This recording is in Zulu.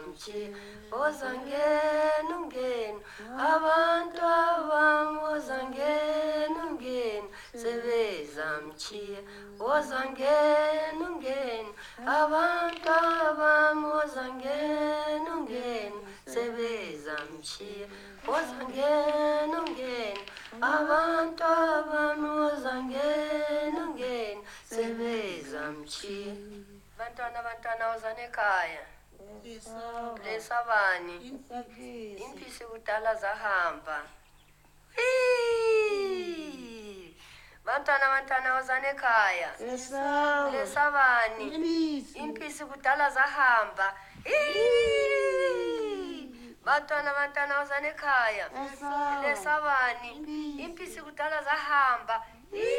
mchi ozangena ungena abantu abami ozangena ungena sebeza mchi ozangena ungena abantu abami ozangena ungena sebeza mchi ozangena ungena abantu abami ozangena ungena sebeza mchi bantwana wozana ekhaya lesabani impisi kudala zahamba bantwana wozana ekhaya lesabani impisi kudala zahamba bantwana wozana ekhaya lesabani impisi kudala zahamba